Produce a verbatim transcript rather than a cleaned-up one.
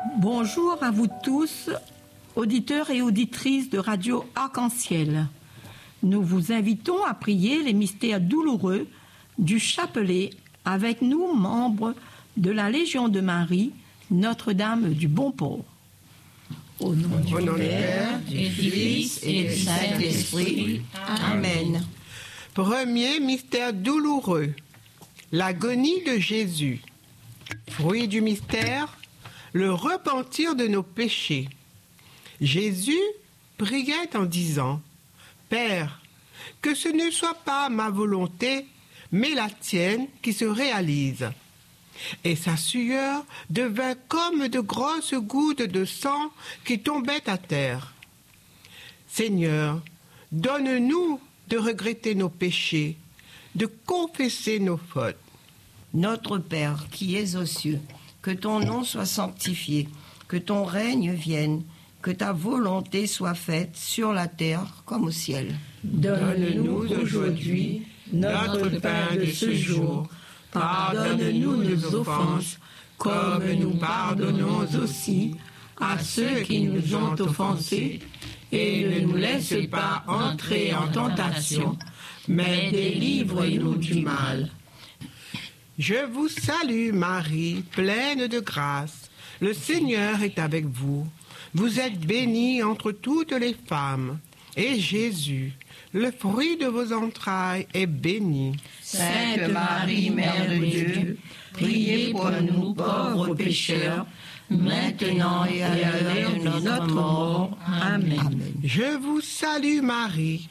Bonjour à vous tous, auditeurs et auditrices de Radio Arc-en-Ciel. Nous vous invitons à prier les mystères douloureux du chapelet avec nous, membres de la Légion de Marie, Notre-Dame du Bon Port. Au nom du Père, du Fils et du Saint-Esprit. Amen. Premier mystère douloureux, l'agonie de Jésus. Fruit du mystère, le repentir de nos péchés. Jésus priait en disant : Père, que ce ne soit pas ma volonté, mais la tienne qui se réalise. Et sa sueur devint comme de grosses gouttes de sang qui tombaient à terre. Seigneur, donne-nous de regretter nos péchés, de confesser nos fautes. Notre Père qui es aux cieux, que ton nom soit sanctifié, que ton règne vienne, que ta volonté soit faite sur la terre comme au ciel. Donne-nous aujourd'hui notre pain de ce jour. Pardonne-nous nos offenses, comme nous pardonnons aussi à ceux qui nous ont offensés. Et ne nous laisse pas entrer en tentation, mais délivre-nous du mal. Je vous salue Marie, pleine de grâce. Le Seigneur est avec vous. Vous êtes bénie entre toutes les femmes. Et Jésus, le fruit de vos entrailles, est béni. Sainte Marie, Mère de Dieu, priez pour nous pauvres pécheurs, maintenant et à l'heure de notre mort. Amen. Je vous salue Marie,